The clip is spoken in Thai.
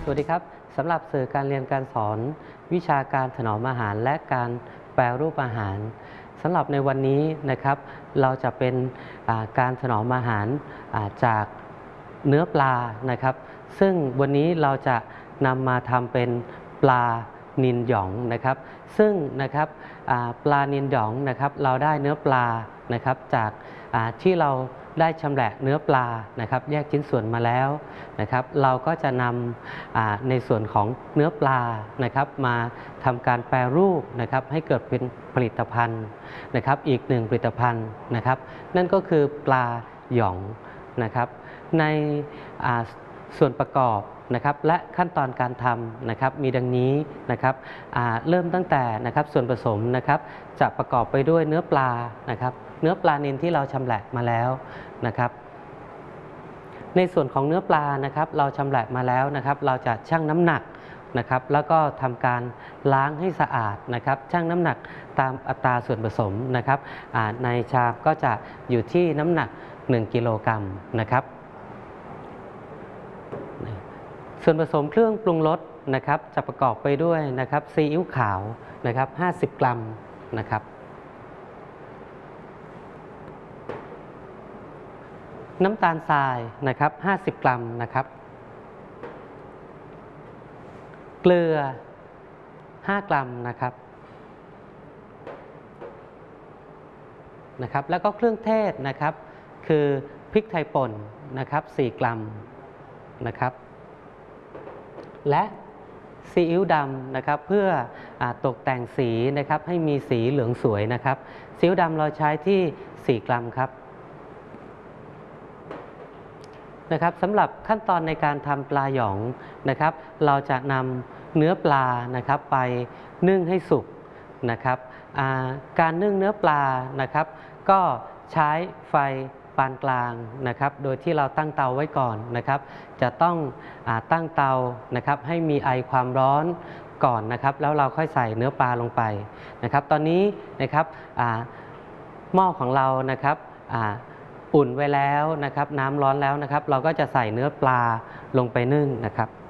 วัสดีครับสำหรับสื่อการเรียนการสอนวิชาการถนอมอาหารและการแปรรูปอาหารสำหรับในวันนี้นะครับเราจะเป็นการถนอมอาหารจากเนื้อปลานะครับซึ่งวันนี้เราจะนำมาทำเป็นปลานิลหยองนะครับซึ่งนะครับปลานิลหยองนะครับเราได้เนื้อปลานะครับจากที่เราได้ชำแหละเนื้อปลานะครับแยกชิ้นส่วนมาแล้วนะครับเราก็จะนำในส่วนของเนื้อปลานะครับมาทำการแปรรูปนะครับให้เกิดเป็นผลิตภัณฑ์นะครับอีกหนึ่งผลิตภัณฑ์นะครับนั่นก็คือปลาหยองนะครับในส่วนประกอบนะครับและขั้นตอนการทำนะครับมีดังนี้นะครับเริ่มตั้งแต่นะครับส่วนผสมนะครับจะประกอบไปด้วยเนื้อปลานะครับเนื้อปลานิลที่เราชำแหละมาแล้วนะครับในส่วนของเนื้อปลานะครับเราชำแหละมาแล้วนะครับเราจะชั่งน้ำหนักนะครับแล้วก็ทำการล้างให้สะอาดนะครับชั่งน้ำหนักตามอัตราส่วนผสมนะครับในชามก็จะอยู่ที่น้ำหนัก1กิโลกรัมนะครับส่วนผสมเครื่องปรุงรสนะครับจะประกอบไปด้วยนะครับซีอิ๊วขาวนะครับ50 กรัมนะครับน้ำตาลทรายนะครับ50 กรัมนะครับเกลือ5 กรัมนะครับแล้วก็เครื่องเทศนะครับคือพริกไทยป่นนะครับ4 กรัมนะครับและซีอิ๊วดำนะครับเพื่อตกแต่งสีนะครับให้มีสีเหลืองสวยนะครับซีอิ๊วดำเราใช้ที่4 กรัมครับนะครับสำหรับขั้นตอนในการทำปลาหยองนะครับเราจะนำเนื้อปลานะครับไปนึ่งให้สุกนะครับการนึ่งเนื้อปลานะครับก็ใช้ไฟปานกลางนะครับโดยที่เราตั้งเตาไว้ก่อนนะครับจะต้องตั้งเตานะครับให้มีไอความร้อนก่อนนะครับแล้วเราค่อยใส่เนื้อปลาลงไปนะครับตอนนี้นะครับหม้อของเรานะครับอุ่นไว้แล้วนะครับน้ำร้อนแล้วนะครับเราก็จะใส่เนื้อปลาลงไปนึ่งนะครับ